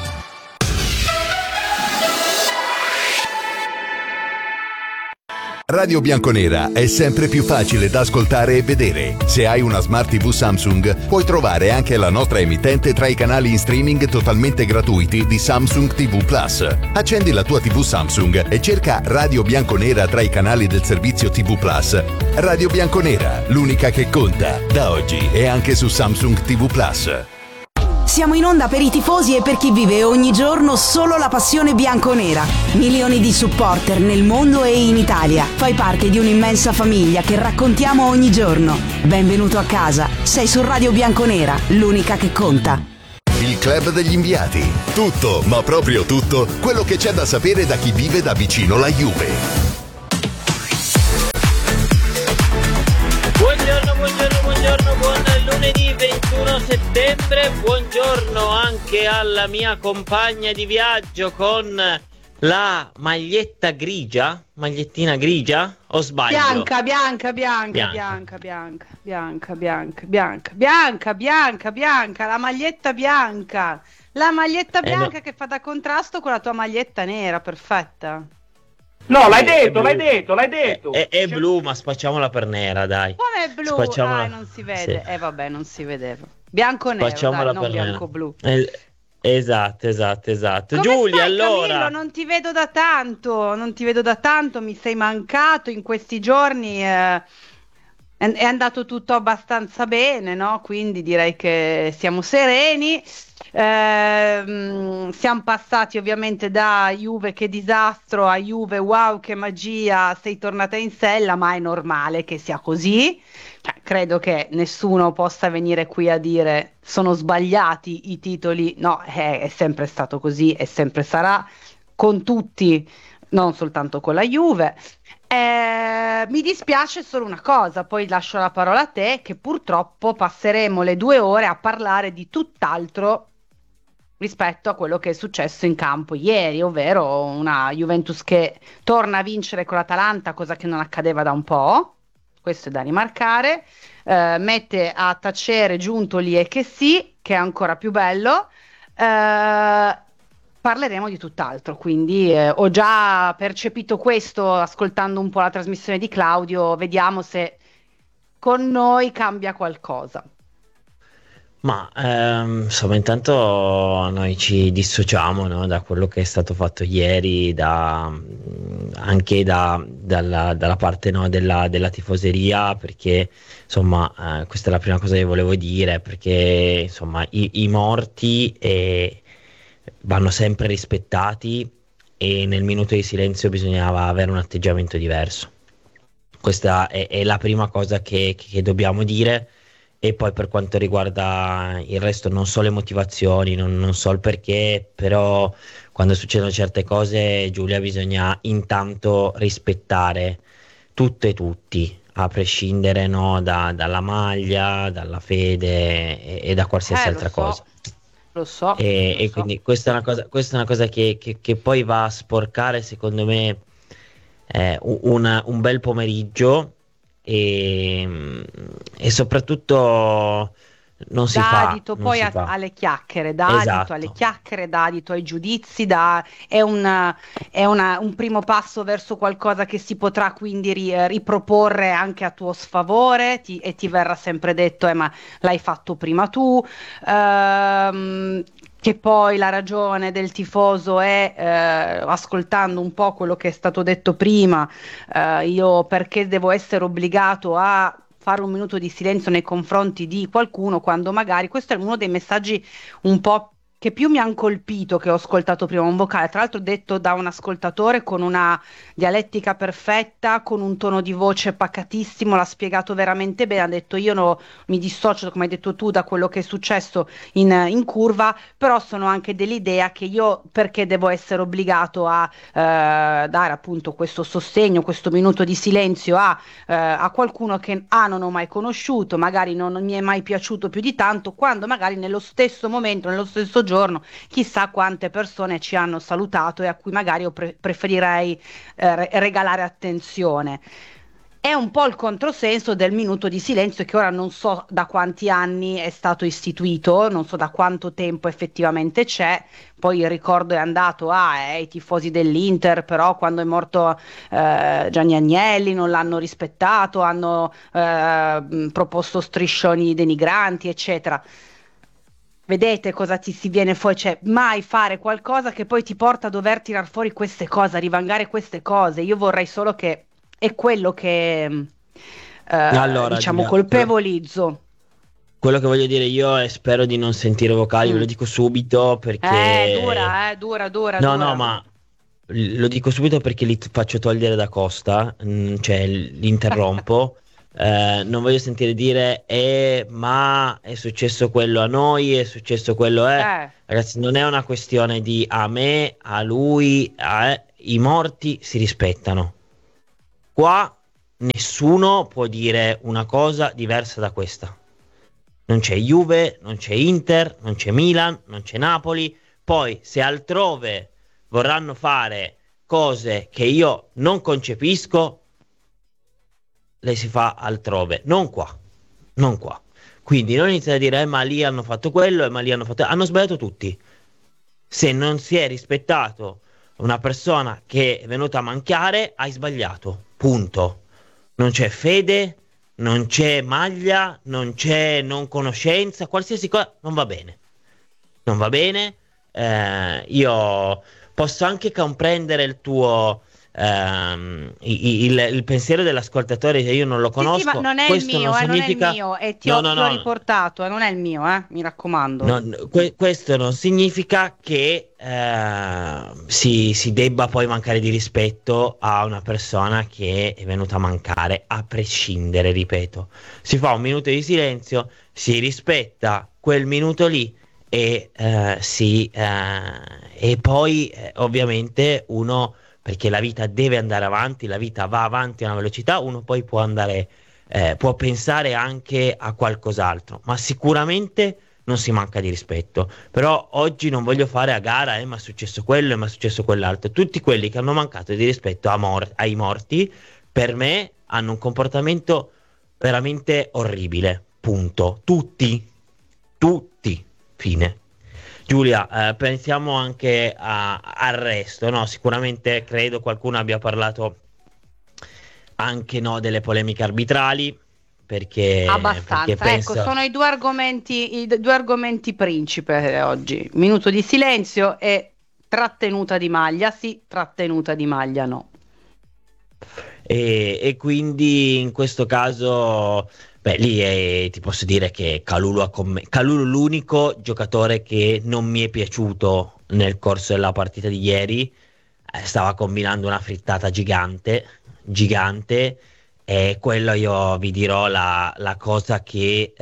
Radio Bianconera è sempre più facile da ascoltare e vedere. Se hai una Smart TV Samsung, puoi trovare anche la nostra emittente tra i canali in streaming totalmente gratuiti di Samsung TV Plus. Accendi la tua TV Samsung e cerca Radio Bianconera tra i canali del servizio TV Plus. Radio Bianconera, l'unica che conta, da oggi e anche su Samsung TV Plus. Siamo in onda per i tifosi e per chi vive ogni giorno solo la passione bianconera. Milioni di supporter nel mondo e in Italia. Fai parte di un'immensa famiglia che raccontiamo ogni giorno. Benvenuto a casa. Sei su Radio Bianconera, l'unica che conta. Il club degli inviati. Tutto, ma proprio tutto, quello che c'è da sapere da chi vive da vicino la Juve. Buongiorno, buon lunedì 21 settembre, buongiorno anche alla mia compagna di viaggio con la magliettina grigia, o sbaglio? Bianca, la maglietta bianca che fa da contrasto con la tua maglietta nera, perfetta. No, l'hai detto. È blu, ma spacciamola per nera, dai. Come è blu? Spacciamola... non si vede. Sì. Vabbè, non si vedeva. Bianco-nero, Spacciamola non per bianco-blu. Esatto. Come Giulia, stai, allora... Camillo? Non ti vedo da tanto, mi sei mancato in questi giorni. È andato tutto abbastanza bene, no? Quindi direi che siamo sereni. Siamo passati ovviamente da Juve che disastro a Juve wow che magia, sei tornata in sella, ma è normale che sia così. Credo che nessuno possa venire qui a dire sono sbagliati i titoli, no, è sempre stato così e sempre sarà con tutti, non soltanto con la Juve. Mi dispiace solo una cosa, poi lascio la parola a te, che purtroppo passeremo le 2 ore a parlare di tutt'altro rispetto a quello che è successo in campo ieri, ovvero una Juventus che torna a vincere con l'Atalanta, cosa che non accadeva da un po', questo è da rimarcare, mette a tacere Giuntoli e Chessy, che è ancora più bello. Parleremo di tutt'altro, quindi ho già percepito questo ascoltando un po' la trasmissione di Claudio, vediamo se con noi cambia qualcosa. Ma insomma, intanto noi ci dissociamo, no, da quello che è stato fatto ieri, anche dalla parte, no, della tifoseria, perché insomma questa è la prima cosa che volevo dire, perché insomma i morti vanno sempre rispettati e nel minuto di silenzio bisognava avere un atteggiamento diverso. Questa è la prima cosa che dobbiamo dire. E poi per quanto riguarda il resto non so le motivazioni, non so il perché, però quando succedono certe cose, Giulia, bisogna intanto rispettare tutto e tutti, a prescindere, no, dalla maglia, dalla fede e da qualsiasi altra cosa. Lo so. E quindi questa è una cosa che poi va a sporcare, secondo me, un bel pomeriggio. E soprattutto non si fa adito poi alle chiacchiere, esatto. Alle chiacchiere, dà adito ai giudizi, è un primo passo verso qualcosa che si potrà quindi riproporre anche a tuo sfavore e ti verrà sempre detto ma l'hai fatto prima tu, che poi la ragione del tifoso è, ascoltando un po' quello che è stato detto prima, io perché devo essere obbligato a fare un minuto di silenzio nei confronti di qualcuno, quando magari, questo è uno dei messaggi un po' che più mi hanno colpito, che ho ascoltato prima, un vocale, tra l'altro detto da un ascoltatore con una dialettica perfetta, con un tono di voce pacatissimo, l'ha spiegato veramente bene, ha detto io mi dissocio, come hai detto tu, da quello che è successo in curva, però sono anche dell'idea che io perché devo essere obbligato a dare appunto questo sostegno, questo minuto di silenzio a qualcuno che non ho mai conosciuto, magari non mi è mai piaciuto più di tanto, quando magari nello stesso momento, nello stesso giorno, chissà quante persone ci hanno salutato e a cui magari io preferirei regalare attenzione. È un po' il controsenso del minuto di silenzio, che ora non so da quanti anni è stato istituito, non so da quanto tempo effettivamente c'è. Poi il ricordo è andato ai tifosi dell'Inter, però quando è morto Gianni Agnelli non l'hanno rispettato, hanno proposto striscioni denigranti, eccetera. Vedete cosa ti si viene fuori, cioè mai fare qualcosa che poi ti porta a dover tirar fuori queste cose, a rivangare queste cose. Io vorrei solo che è quello che allora, diciamo colpevolizzo. quello che voglio dire io è spero di non sentire vocali, ve lo dico subito perché... dura. No, ma lo dico subito perché li faccio togliere da Costa, cioè li interrompo. Non voglio sentire dire ma è successo quello a noi, è successo quello Ragazzi, non è una questione di a me, a lui, i morti si rispettano. Qua nessuno può dire una cosa diversa da questa. Non c'è Juve, non c'è Inter, non c'è Milan, non c'è Napoli. Poi se altrove vorranno fare cose che io non concepisco, le si fa altrove, non qua. Quindi non iniziate a dire ma lì hanno fatto quello e ma lì hanno sbagliato tutti. Se non si è rispettato una persona che è venuta a mancare, hai sbagliato, punto. Non c'è fede, non c'è maglia, non c'è non conoscenza, qualsiasi cosa non va bene. Io posso anche comprendere il tuo il pensiero dell'ascoltatore, che io non lo conosco. Sì, ma non è il mio, non è il mio, e ti ho riportato, non è il mio, mi raccomando. Questo non significa che si debba poi mancare di rispetto a una persona che è venuta a mancare, a prescindere, ripeto. Si fa un minuto di silenzio, si rispetta quel minuto lì e poi ovviamente uno, perché la vita deve andare avanti, la vita va avanti a una velocità, uno poi può andare, può pensare anche a qualcos'altro, ma sicuramente non si manca di rispetto. Però oggi non voglio fare a gara, ma è successo quello, ma è successo quell'altro. Tutti quelli che hanno mancato di rispetto ai morti, per me, hanno un comportamento veramente orribile, punto. Tutti, fine. Giulia, pensiamo anche al resto, no? Sicuramente credo qualcuno abbia parlato anche delle polemiche arbitrali, perché abbastanza, penso... ecco, sono i due argomenti principe oggi. Minuto di silenzio e trattenuta di maglia, sì, trattenuta di maglia no. E quindi in questo caso... Beh, lì ti posso dire che Kalulu l'unico giocatore che non mi è piaciuto nel corso della partita di ieri, stava combinando una frittata gigante, e quello io vi dirò la cosa che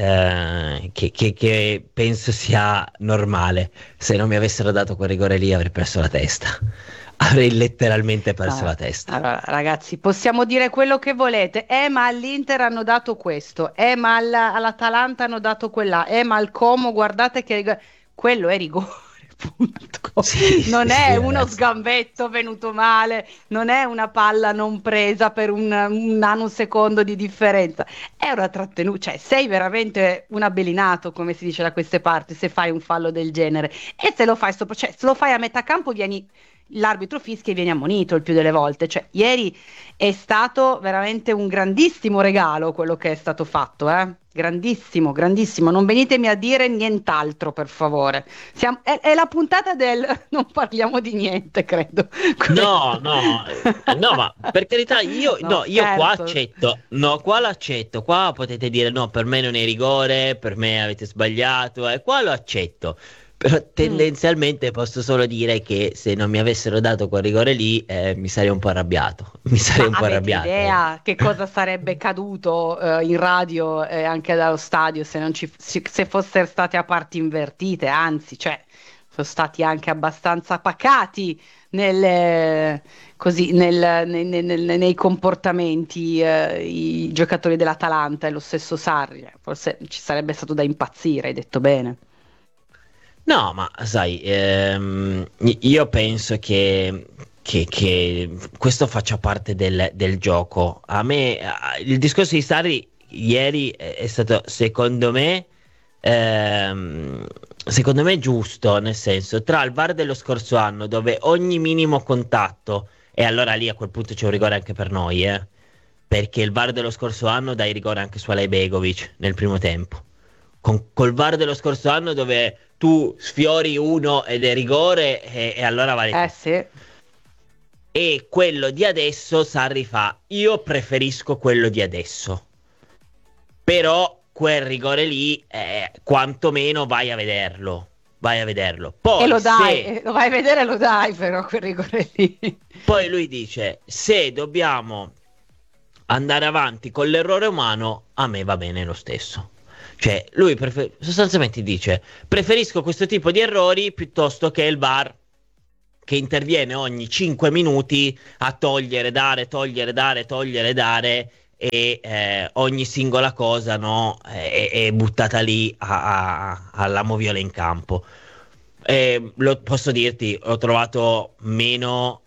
penso sia normale. Se non mi avessero dato quel rigore lì avrei perso la testa. Avrei letteralmente perso la testa. Allora, ragazzi, possiamo dire quello che volete. Ma all'Inter hanno dato questo. Ma all'Atalanta hanno dato quella. Ma al Como, guardate che quello è rigore. Punto. Sì, non è uno ragazzi. sgambetto venuto male, non è una palla non presa per un nanosecondo di differenza. È una trattenuta. Cioè, sei veramente un abbelinato, come si dice da queste parti, se fai un fallo del genere. E se lo fai se lo fai a metà campo l'arbitro fischia e viene ammonito il più delle volte. Cioè, ieri è stato veramente un grandissimo regalo quello che è stato fatto, grandissimo, non venitemi a dire nient'altro, per favore. È la puntata del non parliamo di niente, credo. No, ma per carità, io qua scherzo. accetto, qua l'accetto, qua potete dire no, per me non è rigore, per me avete sbagliato, qua lo accetto. Però tendenzialmente posso solo dire che se non mi avessero dato quel rigore lì mi sarei un po' arrabbiato. Avete idea che cosa sarebbe caduto in radio e anche dallo stadio se fossero state a parti invertite? Anzi, cioè, sono stati anche abbastanza pacati nei comportamenti i giocatori dell'Atalanta e lo stesso Sarri. Forse ci sarebbe stato da impazzire, hai detto bene. No, ma sai, io penso che questo faccia parte del gioco. A me il discorso di Sarri ieri è stato secondo me giusto, nel senso, tra il VAR dello scorso anno, dove ogni minimo contatto, e allora lì a quel punto c'è un rigore anche per noi, perché il VAR dello scorso anno dà il rigore anche su Alejbegovic nel primo tempo. Col VAR dello scorso anno dove tu sfiori uno ed è rigore e allora vale. Sì. E quello di adesso Sarri fa: io preferisco quello di adesso, però quel rigore lì, quantomeno vai a vederlo. Poi E lo se dai, lo vai a vedere e lo dai però quel rigore lì. Poi lui dice: se dobbiamo andare avanti con l'errore umano, a me va bene lo stesso. Cioè, lui sostanzialmente dice: preferisco questo tipo di errori piuttosto che il VAR che interviene ogni 5 minuti a togliere, dare, e ogni singola cosa, no, è buttata lì alla moviola in campo. Posso dirti, l'ho trovato meno,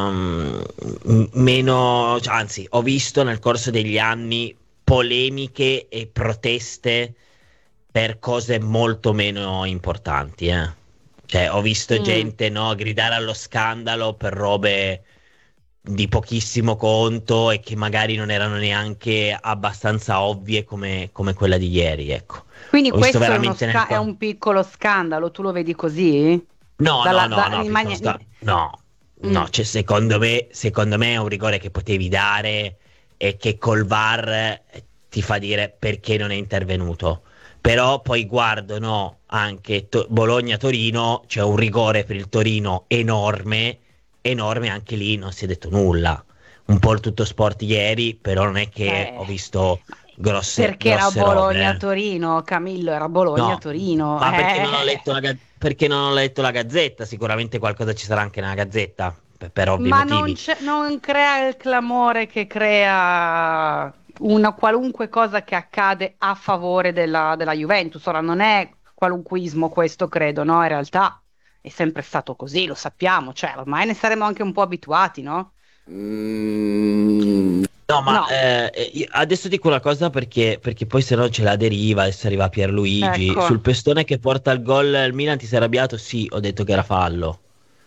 cioè, anzi, ho visto nel corso degli anni polemiche e proteste per cose molto meno importanti, Cioè, ho visto gente, no, gridare allo scandalo per robe di pochissimo conto e che magari non erano neanche abbastanza ovvie come quella di ieri, ecco. Quindi Ho visto questo veramente è un piccolo scandalo, tu lo vedi così? No, Mm. cioè, secondo me è un rigore che potevi dare e che col VAR ti fa dire perché non è intervenuto. Però poi guardo, no, anche Bologna-Torino, c'è un rigore per il Torino enorme, anche lì non si è detto nulla. Un po' il tutto sport ieri, però non è che ho visto grosse robe. Bologna-Torino, Camillo, era Bologna-Torino. Ma perché non ho letto la Gazzetta? Sicuramente qualcosa ci sarà anche nella Gazzetta, per ovvi Ma motivi. non crea il clamore che crea una qualunque cosa che accade a favore della Juventus. Ora non è qualunquismo questo, credo, no? In realtà è sempre stato così, lo sappiamo, cioè ormai ne saremo anche un po' abituati, no? No, ma adesso dico una cosa perché poi se no c'è la deriva, adesso arriva Pierluigi. Ecco. Sul pestone che porta il gol il Milan ti sei arrabbiato? Sì, ho detto che era fallo.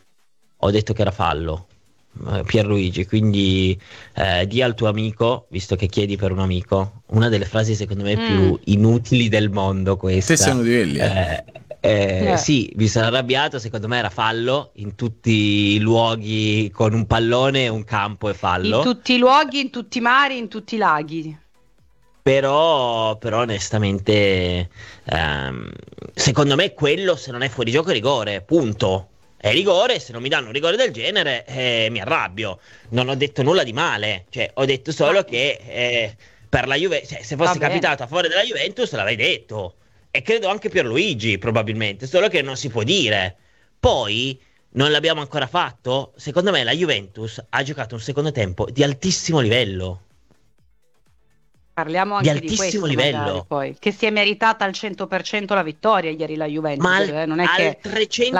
Pierluigi, quindi di al tuo amico, visto che chiedi per un amico, una delle frasi secondo me più inutili del mondo questa. Te sei uno di quelli, Sì, mi sono arrabbiato, secondo me era fallo in tutti i luoghi, con un pallone, un campo e fallo. In tutti i luoghi, in tutti i mari, in tutti i laghi. Però onestamente, secondo me quello, se non è fuori gioco, è rigore, punto. È rigore, se non mi danno un rigore del genere mi arrabbio. Non ho detto nulla di male, cioè ho detto solo che per la Juventus, cioè, se fosse capitato a favore della Juventus l'avrei detto. E credo anche Pierluigi probabilmente, solo che non si può dire. Poi non l'abbiamo ancora fatto. Secondo me la Juventus ha giocato un secondo tempo di altissimo livello. Parliamo anche di altissimo questo, livello. magari, poi, che si è meritata al 100% la vittoria ieri la Juventus, Ma non è al che 300%.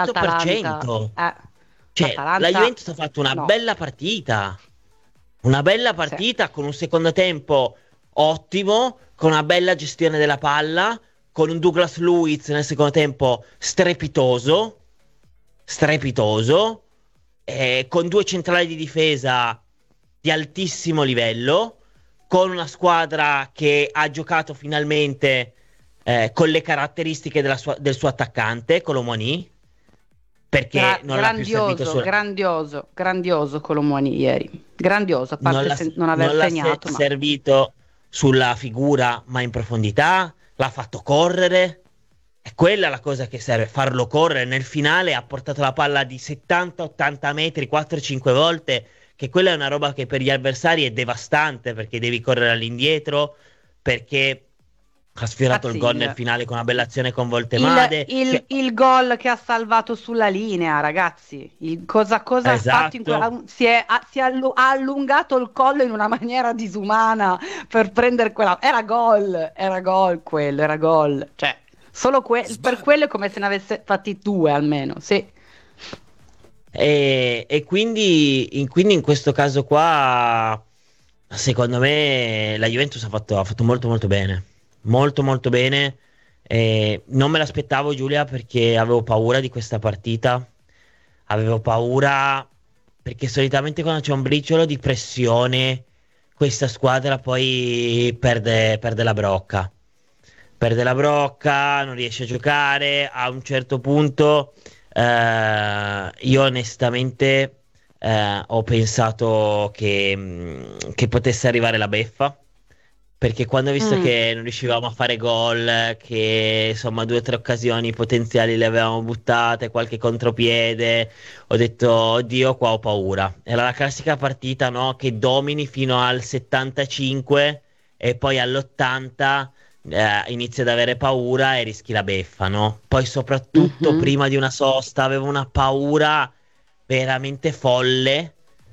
Cioè, la Juventus ha fatto una bella partita. Una bella partita con un secondo tempo ottimo, con una bella gestione della palla, con un Douglas Luiz nel secondo tempo strepitoso, con due centrali di difesa di altissimo livello, con una squadra che ha giocato finalmente con le caratteristiche del suo attaccante, Colomoni, perché non l'ha più servito grandioso Colomoni ieri, grandioso, a parte non aver segnato, servito sulla figura ma in profondità, l'ha fatto correre, è quella la cosa che serve, farlo correre. Nel finale ha portato la palla di 70-80 metri 4-5 volte, che quella è una roba che per gli avversari è devastante, perché devi correre all'indietro, perché ha sfiorato il gol nel finale con una bella azione con Voltemade. Il gol che ha salvato sulla linea, ragazzi. Cosa ha fatto? Ha allungato il collo in una maniera disumana per prendere quella. Era gol quello, era gol. Cioè, solo per quello è come se ne avesse fatti due almeno, sì. E quindi in questo caso qua, secondo me la Juventus ha fatto molto molto bene. Molto molto bene. Non me l'aspettavo, Giulia, perché avevo paura di questa partita. Avevo paura perché solitamente quando c'è un briciolo di pressione questa squadra poi perde la brocca. Perde la brocca, non riesce a giocare. A un certo punto io onestamente ho pensato che potesse arrivare la beffa. perché quando ho visto che non riuscivamo a fare gol, che insomma 2 o 3 occasioni potenziali le avevamo buttate, qualche contropiede, ho detto oddio, qua ho paura. Era la classica partita, no? Che domini fino al 75 e poi all'80 inizi ad avere paura e rischi la beffa, no? Poi soprattutto prima di una sosta avevo una paura veramente folle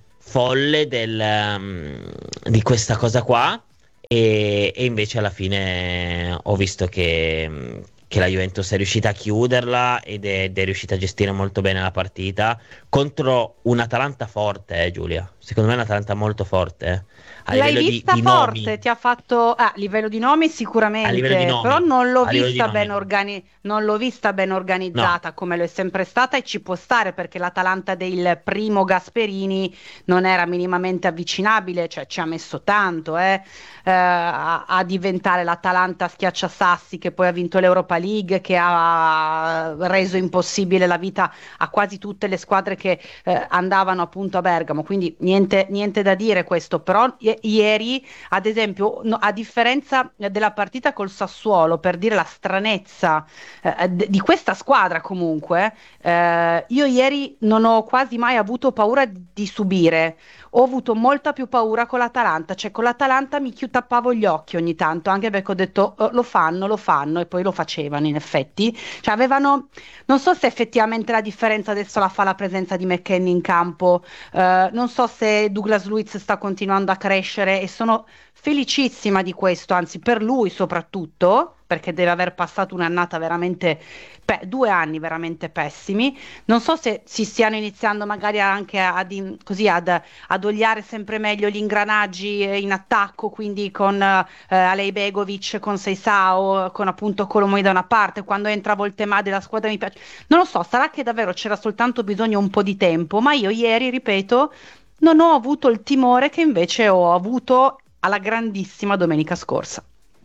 di questa cosa qua. E invece alla fine ho visto che la Juventus è riuscita a chiuderla ed è riuscita a gestire molto bene la partita contro un'Atalanta forte, Giulia. Secondo me è un'Atalanta molto forte. A L'hai livello vista di forte? nomi. Ti ha fatto a livello di nomi A sicuramente, livello di nomi. però non l'ho A livello di vista nomi. non l'ho vista ben organizzata come lo è sempre stata, e ci può stare perché l'Atalanta del primo Gasperini non era minimamente avvicinabile, cioè ci ha messo tanto a diventare l'Atalanta schiacciasassi che poi ha vinto l'Europa League, che ha reso impossibile la vita a quasi tutte le squadre che andavano appunto a Bergamo, quindi niente da dire questo. Però ieri ad esempio, a differenza della partita col Sassuolo, per dire la stranezza di questa squadra comunque, io ieri non ho quasi mai avuto paura di subire, ho avuto molta più paura con l'Atalanta, cioè con l'Atalanta mi tappavo gli occhi ogni tanto, anche perché ho detto lo fanno, e poi lo facevano in effetti, cioè avevano, non so se effettivamente la differenza adesso la fa la presenza di McKennie in campo, non so se Douglas Luiz sta continuando a crescere, e sono felicissima di questo, anzi per lui soprattutto, perché deve aver passato un'annata veramente 2 anni veramente pessimi. Non so se si stiano iniziando magari anche ad oliare sempre meglio gli ingranaggi in attacco, quindi con Alej Begovic, con Seisao, con appunto Colomoi da una parte, quando entra Voltemade la squadra mi piace. Non lo so, sarà che davvero c'era soltanto bisogno un po' di tempo, ma io ieri, ripeto, non ho avuto il timore che invece ho avuto alla grandissima domenica scorsa.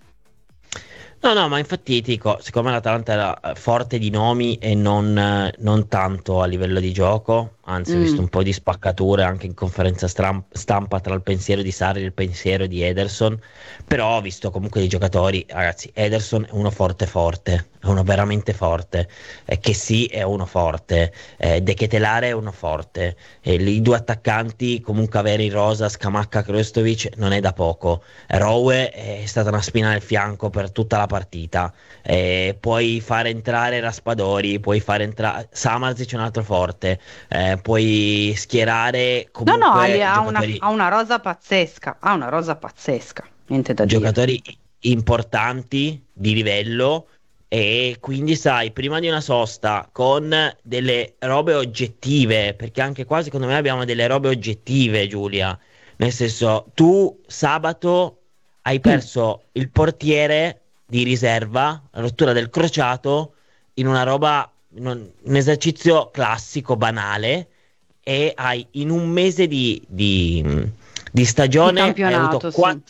No, ma infatti ti dico, secondo me l'Atalanta era forte di nomi e non tanto a livello di gioco, anzi ho visto un po' di spaccature anche in conferenza stampa tra il pensiero di Sarri e il pensiero di Ederson, però ho visto comunque dei giocatori, ragazzi, Ederson è uno forte, è uno veramente forte, che sì è uno forte, De Ketelare è uno forte, i 2 attaccanti comunque avere in rosa Scamacca, Krstovic non è da poco, Rowe è stata una spina nel fianco per tutta la partita, puoi fare entrare Raspadori, puoi fare entrare Samardzic, un altro forte, puoi schierare comunque ha una rosa pazzesca, niente da dire. Giocatori importanti di livello, e quindi sai, prima di una sosta con delle robe oggettive, perché anche qua secondo me abbiamo delle robe oggettive, Giulia, nel senso, tu sabato hai perso il portiere di riserva, la rottura del crociato, in una roba, un esercizio classico, banale, e hai in un mese di stagione hai avuto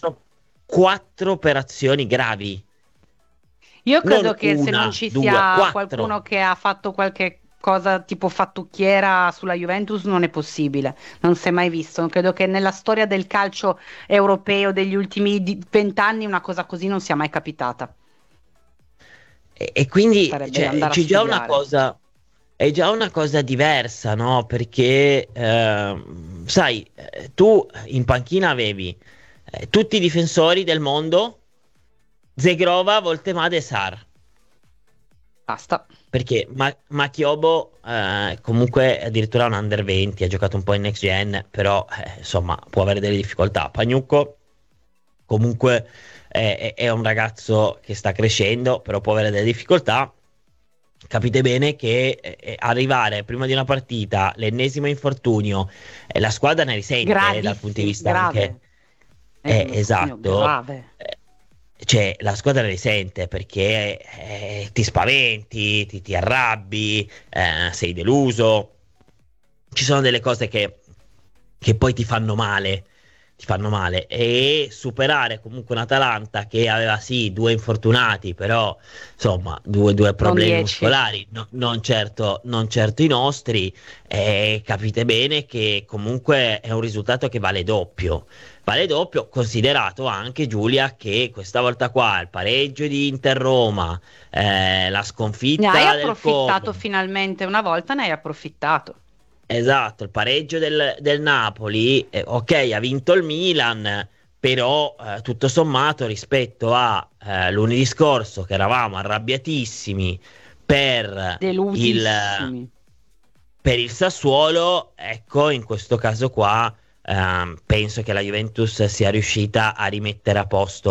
4 operazioni gravi. Io credo Non che se una, non ci 2, sia 4. qualcuno che ha fatto qualche cosa tipo fattucchiera sulla Juventus, non è possibile, non si è mai visto. Credo che nella storia del calcio europeo degli ultimi 20 anni una cosa così non sia mai capitata. E quindi Sarebbe andare a c'è già una studiare. cosa, è già una cosa diversa, no? Perché sai, tu in panchina avevi tutti i difensori del mondo, Zegrova, Voltemade e Sar. Basta. Perché Machiobo comunque addirittura un under 20, ha giocato un po' in next gen, però insomma può avere delle difficoltà. Pagnucco comunque è un ragazzo che sta crescendo, però può avere delle difficoltà. Capite bene che arrivare prima di una partita, l'ennesimo infortunio, la squadra ne risente dal punto di vista grave. anche esatto. Grave. Cioè, la squadra risente perché ti spaventi, ti arrabbi, sei deluso. Ci sono delle cose che poi ti fanno male, e superare comunque un Atalanta che aveva sì 2 infortunati, però insomma due problemi muscolari, non certo i nostri, capite bene che comunque è un risultato che vale doppio. vale doppio, considerato anche, Giulia, che questa volta qua il pareggio di Inter-Roma, la sconfitta Ne hai del approfittato Como, finalmente, una volta ne hai approfittato. esatto, il pareggio del Napoli, ok, ha vinto il Milan, però tutto sommato rispetto a lunedì scorso, che eravamo arrabbiatissimi per Deludissimi. per il Sassuolo, ecco, in questo caso qua penso che la Juventus sia riuscita a rimettere a posto